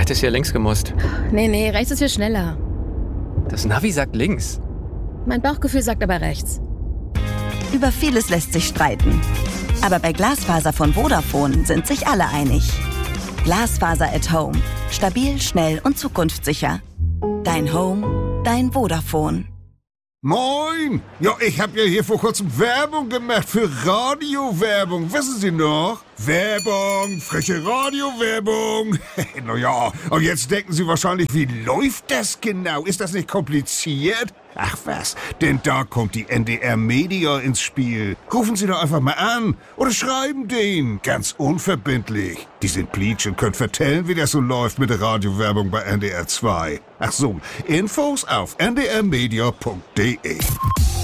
hättest hier links gemusst. Nee, rechts ist viel schneller. Das Navi sagt links. Mein Bauchgefühl sagt aber rechts. Über vieles lässt sich streiten. Aber bei Glasfaser von Vodafone sind sich alle einig. Glasfaser at Home. Stabil, schnell und zukunftssicher. Dein Home, dein Vodafone. Moin! Ja, ich habe ja hier vor kurzem Werbung gemacht für Radiowerbung. Wissen Sie noch? Werbung, freche Radiowerbung. Naja, und jetzt denken Sie wahrscheinlich, wie läuft das genau? Ist das nicht kompliziert? Ach was, denn da kommt die NDR Media ins Spiel. Rufen Sie doch einfach mal an oder schreiben denen, ganz unverbindlich. Die sind Pleatsch und können vertellen, wie das so läuft mit der Radiowerbung bei NDR 2. Ach so, Infos auf ndrmedia.de.